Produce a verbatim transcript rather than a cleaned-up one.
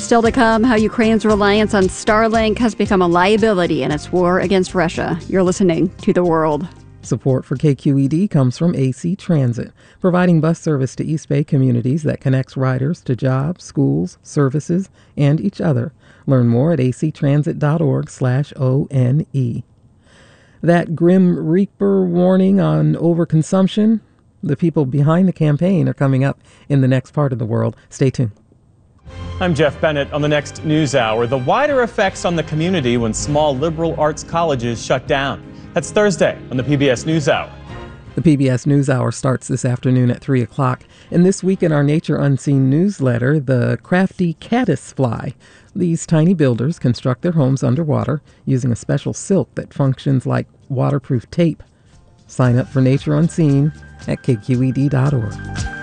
Still to come, how Ukraine's reliance on Starlink has become a liability in its war against Russia. You're listening to The World. Support for K Q E D comes from A C Transit, providing bus service to East Bay communities that connects riders to jobs, schools, services, and each other. Learn more at actransit.org slash O-N-E. That Grim Reaper warning on overconsumption, the people behind the campaign are coming up in the next part of the world. Stay tuned. I'm Jeff Bennett. On the next News Hour, the wider effects on the community when small liberal arts colleges shut down. That's Thursday on the P B S NewsHour. The P B S NewsHour starts this afternoon at three o'clock. And this week in our Nature Unseen newsletter, the crafty caddisfly. These tiny builders construct their homes underwater using a special silk that functions like waterproof tape. Sign up for Nature Unseen at K Q E D dot org.